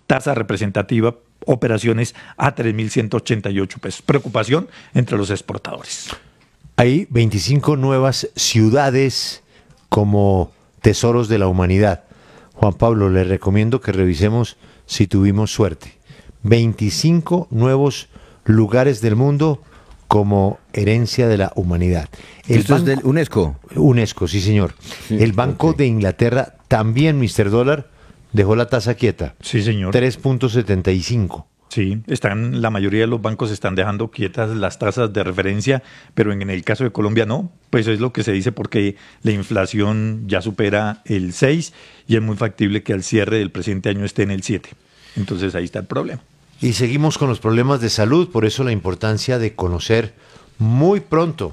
tasa representativa, operaciones a 3.188 pesos. Preocupación entre los exportadores. Hay 25 nuevas ciudades como tesoros de la humanidad. Juan Pablo, le recomiendo que revisemos si tuvimos suerte. 25 nuevos lugares del mundo como herencia de la humanidad. ¿Esto es del UNESCO? UNESCO, sí señor. Sí, el Banco de Inglaterra también, Mr. Dólar, dejó la tasa quieta. Sí, señor. 3.75. Sí, la mayoría de los bancos están dejando quietas las tasas de referencia, pero en el caso de Colombia no, pues es lo que se dice porque la inflación ya supera el 6 y es muy factible que al cierre del presente año esté en el 7. Entonces ahí está el problema. Y seguimos con los problemas de salud, por eso la importancia de conocer muy pronto,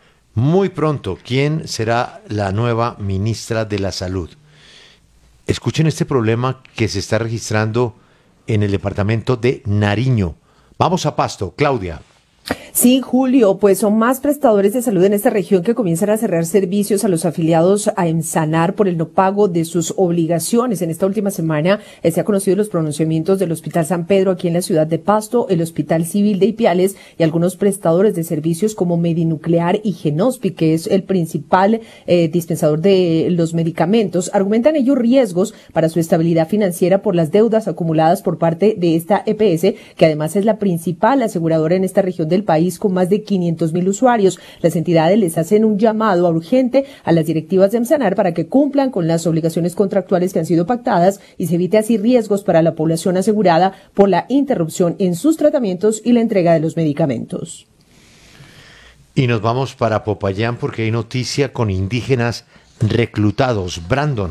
quién será la nueva ministra de la Salud. Escuchen este problema que se está registrando en el departamento de Nariño. Vamos a Pasto, Claudia. Sí, Julio, pues son más prestadores de salud en esta región que comienzan a cerrar servicios a los afiliados a Emsanar por el no pago de sus obligaciones. En esta última semana se ha conocido los pronunciamientos del Hospital San Pedro aquí en la ciudad de Pasto, el Hospital Civil de Ipiales y algunos prestadores de servicios como Medinuclear y Genospi, que es el principal dispensador de los medicamentos. Argumentan ellos riesgos para su estabilidad financiera por las deudas acumuladas por parte de esta EPS, que además es la principal aseguradora en esta región del país con más de 500,000 usuarios. Las entidades les hacen un llamado urgente a las directivas de Emsanar para que cumplan con las obligaciones contractuales que han sido pactadas y se evite así riesgos para la población asegurada por la interrupción en sus tratamientos y la entrega de los medicamentos. Y nos vamos para Popayán porque hay noticia con indígenas reclutados. Brandon.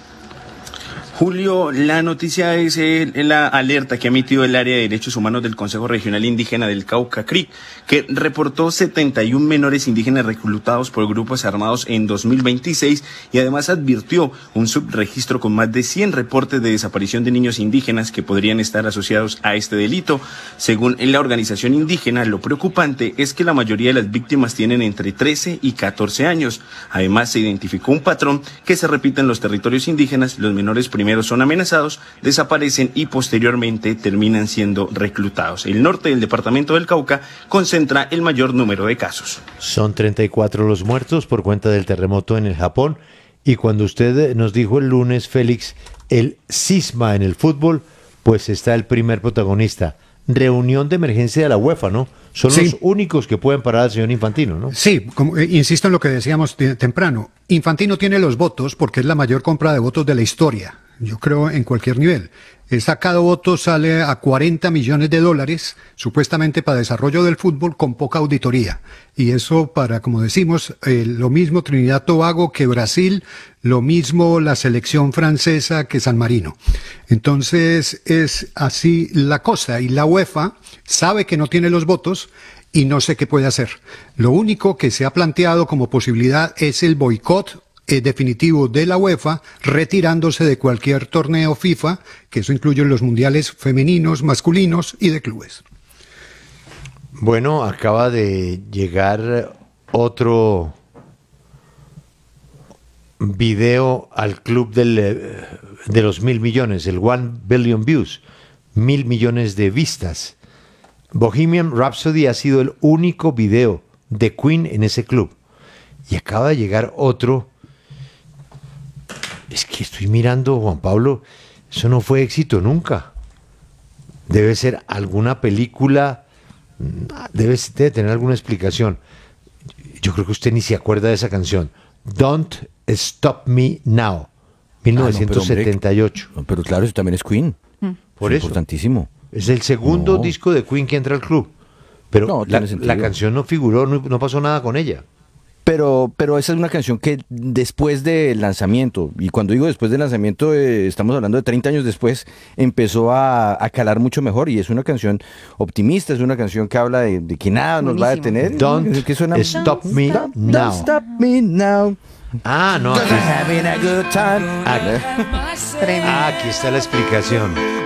Julio, la noticia es la alerta que ha emitido el área de derechos humanos del Consejo Regional Indígena del Cauca, CRIC, que reportó 71 menores indígenas reclutados por grupos armados en 2026 y además advirtió un subregistro con más de 100 reportes de desaparición de niños indígenas que podrían estar asociados a este delito. Según la organización indígena, lo preocupante es que la mayoría de las víctimas tienen entre 13 y 14 años. Además, se identificó un patrón que se repite en los territorios indígenas. Los menores primero son amenazados, desaparecen y posteriormente terminan siendo reclutados. El norte del departamento del Cauca concentra el mayor número de casos. Son 34 los muertos por cuenta del terremoto en el Japón. Y cuando usted nos dijo el lunes, Félix, el cisma en el fútbol, pues está el primer protagonista. Reunión de emergencia de la UEFA, ¿no? Son los únicos que pueden parar al señor Infantino, ¿no? Sí, insisto en lo que decíamos temprano. Infantino tiene los votos porque es la mayor compra de votos de la historia. Yo creo en cualquier nivel. Cada voto sale a $40 millones, supuestamente para desarrollo del fútbol con poca auditoría. Y eso para, como decimos, lo mismo Trinidad Tobago que Brasil, lo mismo la selección francesa que San Marino. Entonces es así la cosa. Y la UEFA sabe que no tiene los votos y no sé qué puede hacer. Lo único que se ha planteado como posibilidad es el boicot definitivo de la UEFA, retirándose de cualquier torneo FIFA, que eso incluye los mundiales femeninos, masculinos y de clubes. Bueno, acaba de llegar otro video al club de los 1.000 millones, el 1 billion views, 1.000 millones de vistas. Bohemian Rhapsody ha sido el único video de Queen en ese club. Y acaba de llegar otro. Es que estoy mirando, Juan Pablo, eso no fue éxito nunca. Debe ser alguna película, debe tener alguna explicación. Yo creo que usted ni se acuerda de esa canción. Don't Stop Me Now, 1978. Pero claro, eso también es Queen. Por eso. Importantísimo. Es el segundo disco de Queen que entra al club. Pero la canción no figuró, no pasó nada con ella. Pero esa es una canción que después del lanzamiento, y cuando digo después del lanzamiento, estamos hablando de 30 años después, empezó a calar mucho mejor, y es una canción optimista, es una canción que habla de que nada nos va a detener. Don't Stop Me Now. Don't Stop Me Now. Ah, no. Having a good time. Aquí está la explicación.